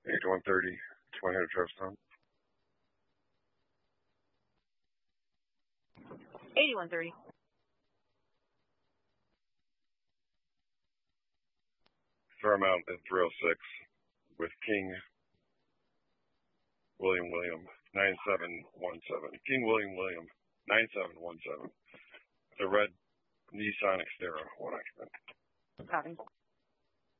8130, 2000 Charlestown. 8130. Fairmount at 306 with King William 9717. King William 9717. The red Nissan Xterra, 1 occupant. Copy.